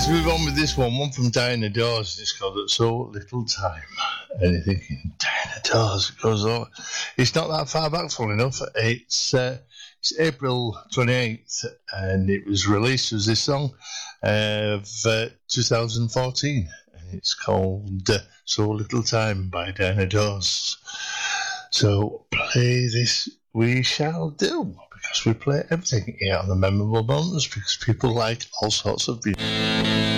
Let's move on with this one from Diana Dawes. It's called So Little Time. And you're thinking, Diana Dawes goes on. It's not that far back, full enough. It's April 28th, and it was released as this song of 2014. And it's called So Little Time by Diana Dawes. So play this we shall do, because we play everything here on the Memorable Moments, because people like all sorts of music.